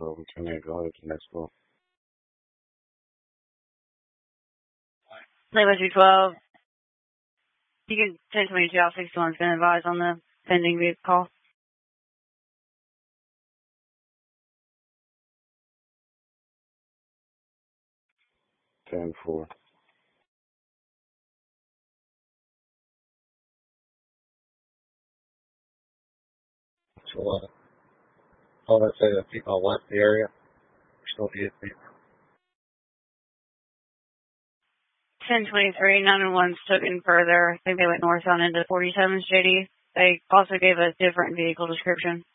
So 10-8, go ahead to the next call. Lima 212. You can 1022 out 61's been advised on the pending vehicle call. 10-4. So, all I say that people left the area. Still hit people. 1023, 911's took in further. I think they went northbound into 47's JD. They also gave a different vehicle description.